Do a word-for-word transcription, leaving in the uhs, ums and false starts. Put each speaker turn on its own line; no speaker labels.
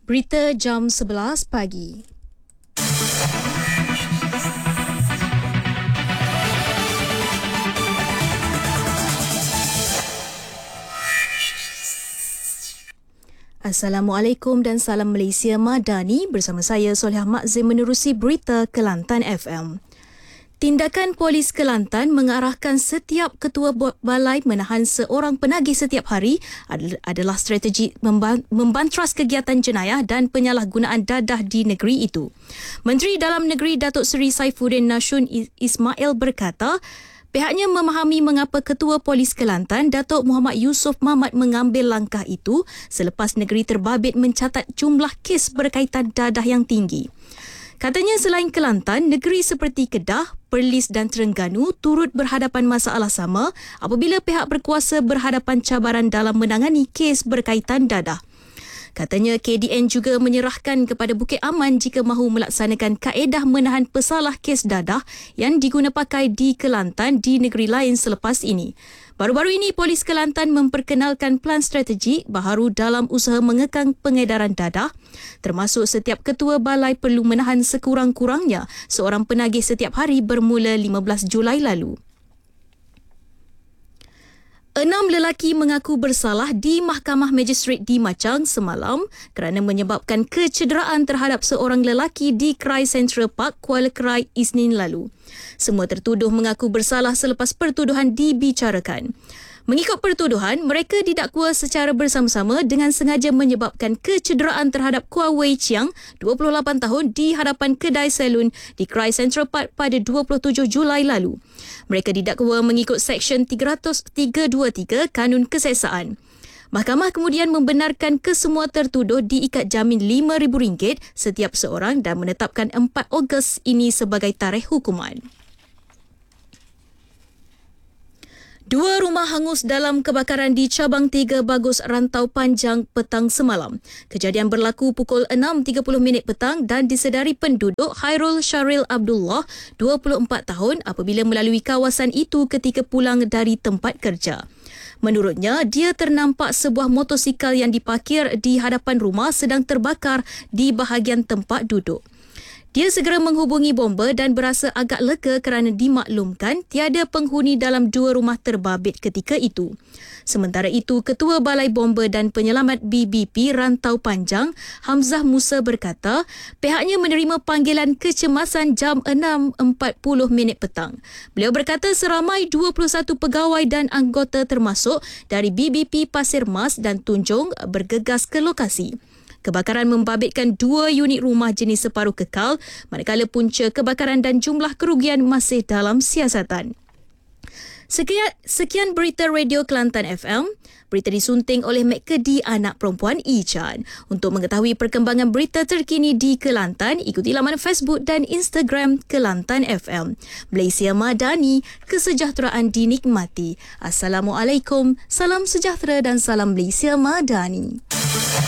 Berita jam sebelas pagi. Assalamualaikum dan salam Malaysia Madani, bersama saya Soleh Makzim menerusi berita Kelantan F M. Tindakan polis Kelantan mengarahkan setiap ketua balai menahan seorang penagih setiap hari adalah strategi membantras kegiatan jenayah dan penyalahgunaan dadah di negeri itu. Menteri Dalam Negeri Datuk Seri Saifuddin Nashun Ismail berkata, pihaknya memahami mengapa Ketua Polis Kelantan, Datuk Muhammad Yusof Mamat mengambil langkah itu selepas negeri terbabit mencatat jumlah kes berkaitan dadah yang tinggi. Katanya selain Kelantan, negeri seperti Kedah, Perlis dan Terengganu turut berhadapan masalah sama apabila pihak berkuasa berhadapan cabaran dalam menangani kes berkaitan dadah. Katanya K D N juga menyerahkan kepada Bukit Aman jika mahu melaksanakan kaedah menahan pesalah kes dadah yang diguna pakai di Kelantan di negeri lain selepas ini. Baru-baru ini, Polis Kelantan memperkenalkan pelan strategi baharu dalam usaha mengekang pengedaran dadah, termasuk setiap ketua balai perlu menahan sekurang-kurangnya seorang penagih setiap hari bermula lima belas Julai lalu. Enam lelaki mengaku bersalah di Mahkamah Magistrate di Machang semalam kerana menyebabkan kecederaan terhadap seorang lelaki di Krai Central Park, Kuala Krai, Isnin lalu. Semua tertuduh mengaku bersalah selepas pertuduhan dibicarakan. Mengikut pertuduhan, mereka didakwa secara bersama-sama dengan sengaja menyebabkan kecederaan terhadap Kua Wei Chiang, dua puluh lapan tahun, di hadapan kedai salon di Krai Central Park pada dua puluh tujuh Julai lalu. Mereka didakwa mengikut Seksyen tiga ratus tiga puluh tiga Kanun Keseksaan. Mahkamah kemudian membenarkan kesemua tertuduh diikat jamin lima ribu ringgit setiap seorang dan menetapkan empat Ogos ini sebagai tarikh hukuman. Dua rumah hangus dalam kebakaran di Cabang tiga Bagus Rantau Panjang petang semalam. Kejadian berlaku pukul enam tiga puluh minit petang dan disedari penduduk Hairul Syaril Abdullah, dua puluh empat tahun, apabila melalui kawasan itu ketika pulang dari tempat kerja. Menurutnya, dia ternampak sebuah motosikal yang diparkir di hadapan rumah sedang terbakar di bahagian tempat duduk. Dia segera menghubungi bomba dan berasa agak lega kerana dimaklumkan tiada penghuni dalam dua rumah terbabit ketika itu. Sementara itu, Ketua Balai Bomba dan Penyelamat B B P Rantau Panjang, Hamzah Musa berkata, pihaknya menerima panggilan kecemasan jam enam empat puluh minit petang. Beliau berkata seramai dua puluh satu pegawai dan anggota termasuk dari B B P Pasir Mas dan Tunjung bergegas ke lokasi. Kebakaran membabitkan dua unit rumah jenis separuh kekal, manakala punca kebakaran dan jumlah kerugian masih dalam siasatan. Sekian, sekian berita Radio Kelantan F M. Berita disunting oleh Mek Kedi, anak perempuan Ichan. Untuk mengetahui perkembangan berita terkini di Kelantan, ikuti laman Facebook dan Instagram Kelantan F M. Malaysia Madani, kesejahteraan dinikmati. Assalamualaikum, salam sejahtera dan salam Malaysia Madani.